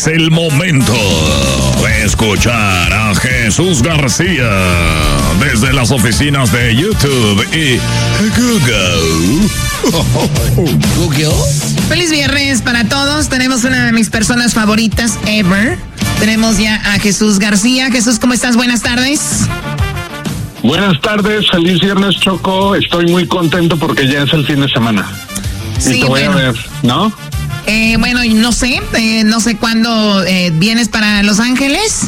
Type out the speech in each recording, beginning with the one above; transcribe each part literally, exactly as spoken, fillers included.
Es el momento de escuchar a Jesús García desde las oficinas de YouTube y Google. Google. Feliz viernes para todos. Tenemos una de mis personas favoritas ever. Tenemos ya a Jesús García. Jesús, ¿cómo estás? Buenas tardes. Buenas tardes, feliz viernes, Choco. Estoy muy contento porque ya es el fin de semana. Sí, y te voy bueno. a ver, ¿no? Eh, bueno, no sé, eh, no sé cuándo eh, vienes para Los Ángeles.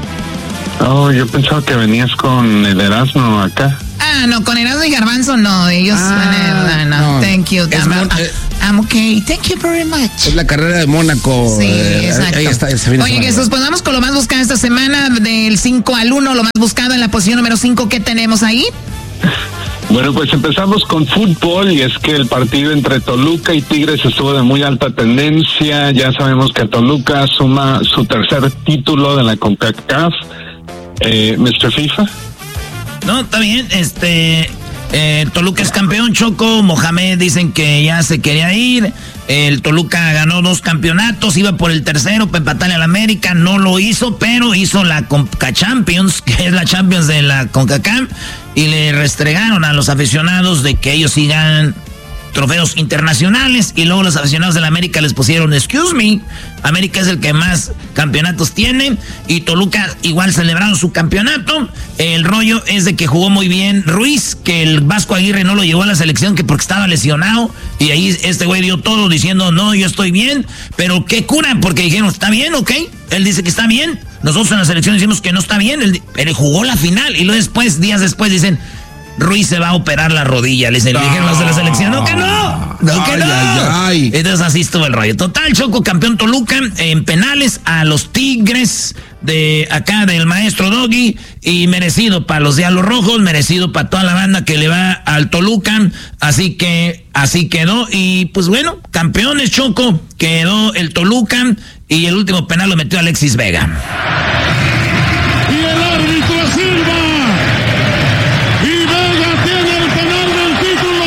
Oh, yo pensaba que venías con el Erasmo acá. Ah, no, con Erasmo y Garbanzo no, ellos Ah, van a, no, no, no. thank you. Es I'm, Mon- I'm- I'm okay, thank you very much. Es la carrera de Mónaco. Sí, eh, exacto. Ahí está, ese fin de Oye, semana. Jesús, pues vamos con lo más buscado esta semana, del cinco al uno, lo más buscado en la posición número cinco, ¿qué tenemos ahí? Bueno, pues empezamos con fútbol y es que el partido entre Toluca y Tigres estuvo de muy alta tendencia. Ya sabemos que Toluca suma su tercer título de la CONCACAF. Eh, mister FIFA. No, está bien, este, eh, Toluca es campeón, Choco, Mohamed dicen que ya se quería ir, el Toluca ganó dos campeonatos, iba por el tercero para empatarle al América, no lo hizo, pero hizo la Conca Champions, que es la Champions de la CONCACAF, y le restregaron a los aficionados de que ellos sigan trofeos internacionales, y luego los aficionados de la América les pusieron, excuse me, América es el que más campeonatos tiene, y Toluca igual celebraron su campeonato. El rollo es de que jugó muy bien Ruiz, que el Vasco Aguirre no lo llevó a la selección que porque estaba lesionado, y ahí este güey dio todo diciendo, no, yo estoy bien, pero qué cura, porque dijeron, está bien, ok, él dice que está bien, nosotros en la selección decimos que no está bien, él, él jugó la final, y luego después, días después dicen, Ruiz se va a operar la rodilla, le dicen, dijeron los de la selección, no que no, no que Ay, no. ay, ay. Entonces así estuvo el rollo. Total, Choco, campeón Toluca en penales a los Tigres de acá del maestro Doggy, y merecido para los Diablos Rojos, merecido para toda la banda que le va al Toluca, así que así quedó, y pues bueno, campeones, Choco, quedó el Toluca, y el último penal lo metió Alexis Vega. Y el árbitro silba. Y Vega tiene el penal del título.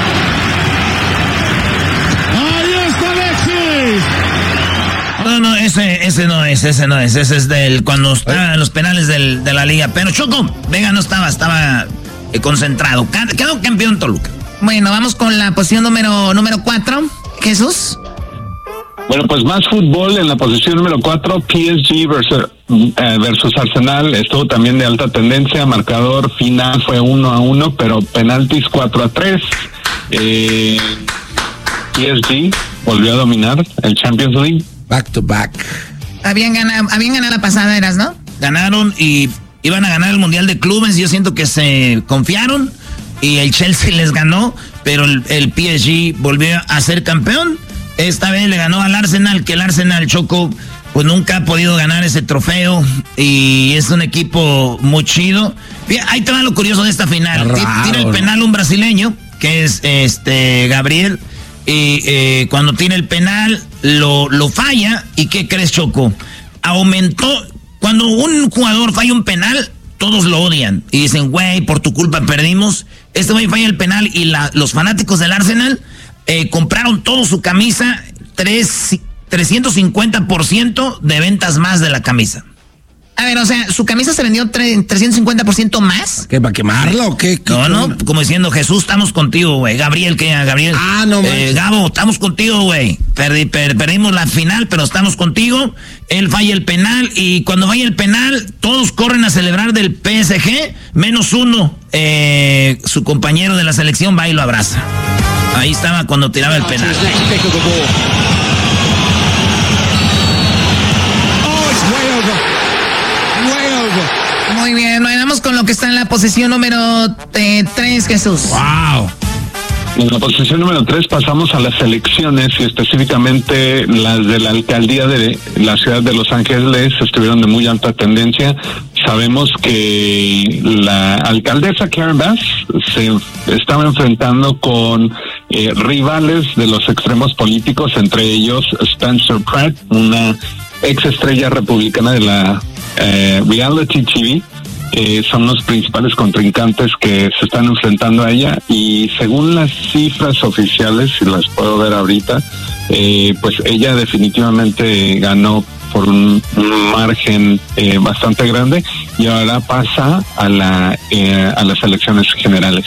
Ahí está Alexis. No, no, ese, ese no es, ese no es, ese es del cuando está en los penales del, de la liga. Pero Choco, Vega no estaba, estaba eh, concentrado. Quedó campeón Toluca. Bueno, vamos con la posición número número cuatro, Jesús. Bueno, pues más fútbol en la posición número cuatro, P S G versus, eh, versus Arsenal, estuvo también de alta tendencia, marcador final fue uno a uno, pero penaltis cuatro a tres. Eh, P S G volvió a dominar el Champions League. Back to back. Habían ganado, habían ganado la pasada, eras, ¿no? Ganaron y iban a ganar el Mundial de Clubes. Yo siento que se confiaron y el Chelsea les ganó, pero el, el P S G volvió a ser campeón. Esta vez le ganó al Arsenal, que el Arsenal, Choco, pues nunca ha podido ganar ese trofeo y es un equipo muy chido. Bien, ahí te va lo curioso de esta final. Raro, Tira el ¿no? penal un brasileño, que es este Gabriel, y eh, cuando tira el penal lo, lo falla. ¿Y qué crees, Choco? Aumentó. Cuando un jugador falla un penal, todos lo odian y dicen, güey, por tu culpa perdimos. Este güey falla el penal y la, los fanáticos del Arsenal eh, compraron todo su camisa, tres, trescientos cincuenta por ciento de ventas más de la camisa. A ver, o sea, ¿su camisa se vendió tre- trescientos cincuenta por ciento más? ¿Qué, para quemarla o qué? ¿Qué No, no, onda? como diciendo, Jesús, estamos contigo, güey. Gabriel, ¿qué? Gabriel. Ah, no eh, manches. Gabo, estamos contigo, güey. Perdi- per- perdimos la final, pero estamos contigo. Él falla el penal y cuando falla el penal, todos corren a celebrar del P S G, menos uno. Eh, su compañero de la selección va y lo abraza. Ahí estaba cuando tiraba el penal. Muy bien, vamos con lo que está en la posición número tres, Jesús. Wow. En la posición número tres pasamos a las elecciones y específicamente las de la alcaldía de la ciudad de Los Ángeles estuvieron de muy alta tendencia. Sabemos que la alcaldesa Karen Bass se estaba enfrentando con eh, rivales de los extremos políticos, entre ellos Spencer Pratt, una ex estrella republicana de la eh, reality T V, eh, son los principales contrincantes que se están enfrentando a ella, y según las cifras oficiales, si las puedo ver ahorita, eh, pues ella definitivamente ganó por un, un margen eh, bastante grande, y ahora pasa a la eh, a las elecciones generales.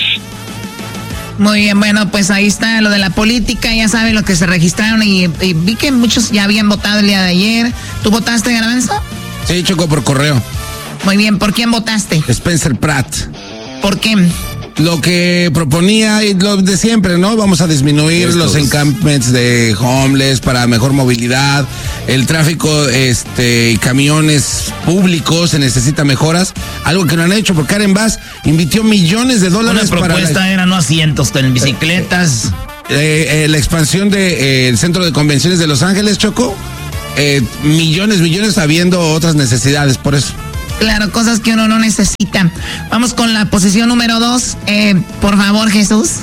Muy bien, bueno, pues ahí está lo de la política, ya saben lo que se registraron, y, y vi que muchos ya habían votado el día de ayer. ¿Tú votaste, Garbanzo? Sí, Choco, por correo. Muy bien, ¿por quién votaste? Spencer Pratt. ¿Por qué? Lo que proponía y lo de siempre, ¿no? Vamos a disminuir Estos. los encampments de homeless para mejor movilidad, el tráfico, este, y camiones públicos se necesita mejoras, algo que no han hecho, porque Karen Bass invirtió millones de Una dólares propuesta para la, era no asientos, en bicicletas. eh, eh, la expansión del de, eh, centro de convenciones de Los Ángeles, Choco, eh, millones, millones habiendo otras necesidades, por eso. Claro, cosas que uno no necesita. Vamos con la posición número dos. Eh, por favor, Jesús.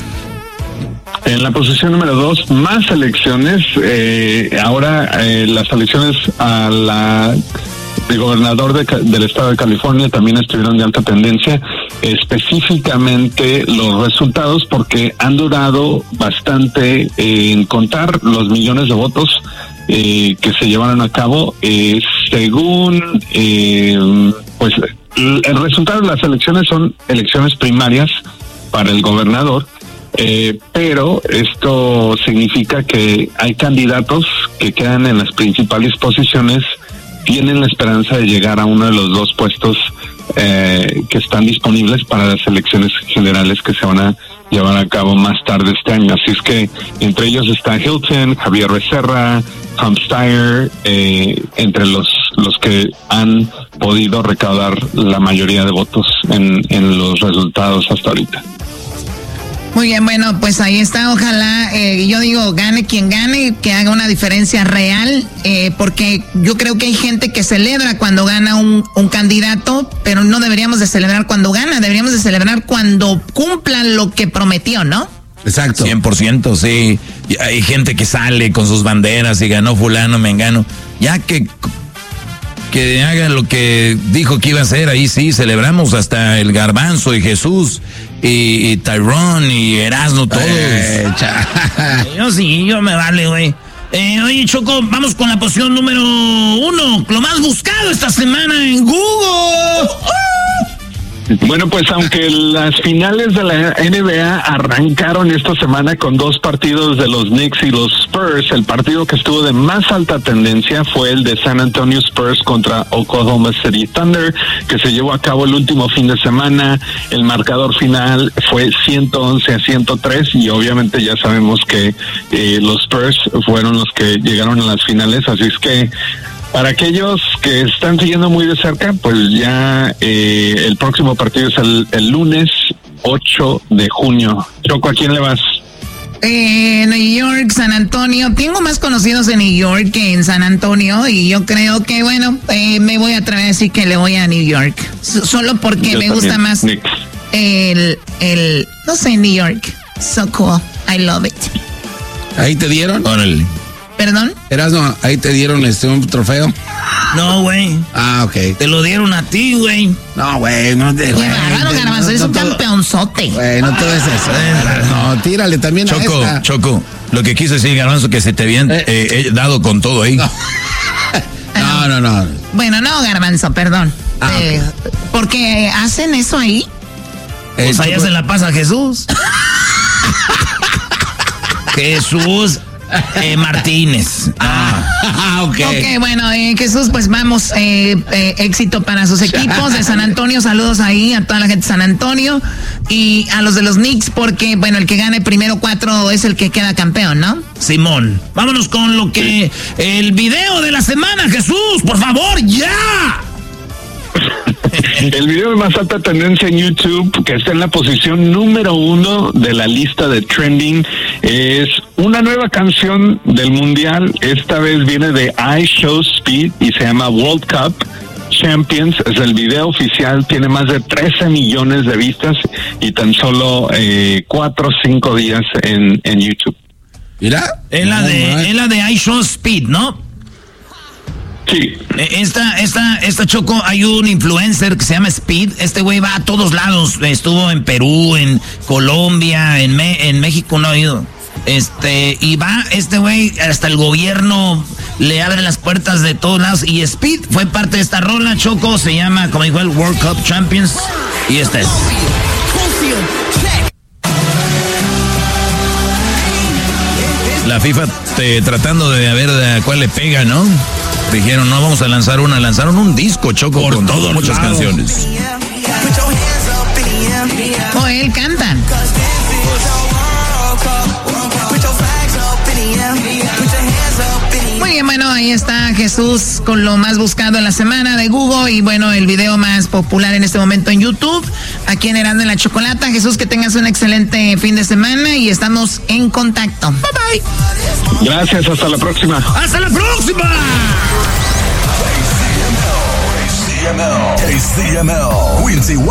En la posición número dos, más elecciones. Eh, ahora eh, las elecciones a la el gobernador de, del estado de California también estuvieron de alta tendencia, específicamente los resultados, porque han durado bastante en contar los millones de votos eh, que se llevaron a cabo. Eh, según eh, pues el, el resultado de las elecciones son elecciones primarias para el gobernador. Eh, pero esto significa que hay candidatos que quedan en las principales posiciones, tienen la esperanza de llegar a uno de los dos puestos eh, que están disponibles para las elecciones generales que se van a llevar a cabo más tarde este año. Así es que entre ellos está Hilton, Javier Becerra, Tom Steyer, eh, entre los los que han podido recaudar la mayoría de votos en, en los resultados hasta ahorita. Muy bien, bueno, pues ahí está. Ojalá, eh, yo digo, gane quien gane, que haga una diferencia real, eh, porque yo creo que hay gente que celebra cuando gana un, un candidato, pero no deberíamos de celebrar cuando gana, deberíamos de celebrar cuando cumplan lo que prometió, ¿no? Exacto. cien por ciento, sí. Y hay gente que sale con sus banderas y ganó fulano, mengano. Ya que, que haga lo que dijo que iba a hacer, ahí sí, celebramos hasta el Garbanzo y Jesús y, y Tyrone y Erasmo, todos. Eh, cha- Yo sí, yo me vale, güey. Eh, oye, Choco, vamos con la posición número uno, lo más buscado esta semana en Google. Bueno, pues aunque las finales de la N B A arrancaron esta semana con dos partidos de los Knicks y los Spurs, el partido que estuvo de más alta tendencia fue el de San Antonio Spurs contra Oklahoma City Thunder, que se llevó a cabo el último fin de semana. El marcador final fue ciento once a ciento tres, y obviamente ya sabemos que eh, los Spurs fueron los que llegaron a las finales, así es que para aquellos que están siguiendo muy de cerca, pues ya eh, el próximo partido es el, el lunes ocho de junio. Choco, ¿a quién le vas? Eh, New York, San Antonio. Tengo más conocidos en New York que en San Antonio, y yo creo que, bueno, eh, me voy a atrever a decir que le voy a New York. S- solo porque Yo me también, gusta más Knicks. el, el, no sé, New York. So cool. I love it. Ahí te dieron, Órale. ¿Perdón? Erasmo, ahí te dieron este un trofeo. No, güey. Ah, ok. Te lo dieron a ti, güey. No, güey, no te. Qué güey, bárbaro, no, Garbanzo, eres no un todo- campeonzote. Güey, no todo es eso. No, tírale también Choco, a esta. Choco, lo que quise decir, Garbanzo, que se te habían Eh. eh, eh, dado con todo ahí. No. No, no, no. Bueno, no, Garbanzo, perdón. Ah, Eh, porque hacen eso ahí. Pues Eh, allá Choco- se la pasa Jesús. Jesús eh, Martínez. Ah. Ah, ok. Ok, bueno, eh, Jesús, pues vamos, eh, eh, éxito para sus equipos de San Antonio, saludos ahí a toda la gente de San Antonio y a los de los Knicks, porque, bueno, el que gane primero cuatro es el que queda campeón, ¿no? Simón, vámonos con lo que el video de la semana, Jesús, por favor, ya. El video de más alta tendencia en YouTube, que está en la posición número uno de la lista de trending, es una nueva canción del mundial. Esta vez viene de I Show Speed y se llama World Cup Champions. Es el video oficial, tiene más de trece millones de vistas y tan solo eh, cuatro o cinco días en, en YouTube. Mira. Es la No, de, man. es la de I Show Speed, ¿no? Sí. Esta, esta, esta Choco, hay un influencer que se llama Speed. Este güey va a todos lados. Estuvo en Perú, en Colombia, en, Me- en México no ha ido. Este, y va este güey, hasta el gobierno le abre las puertas de todos lados. Y Speed fue parte de esta rola, Choco. Se llama, como dijo, el World Cup Champions. Y esta es. La FIFA te, tratando de ver a cuál le pega, ¿no? Dijeron, no, vamos a lanzar una. Lanzaron un disco, Choco, por con todas muchas lados. Canciones. Oh, él canta. Muy bien, bueno, ahí está Jesús con lo más buscado en la semana de Google y bueno, el video más popular en este momento en YouTube, aquí en Erasmo en la Chocolata. Jesús, que tengas un excelente fin de semana y estamos en contacto. Bye bye. Gracias, hasta la próxima. ¡Hasta la próxima! K C M L, Quincy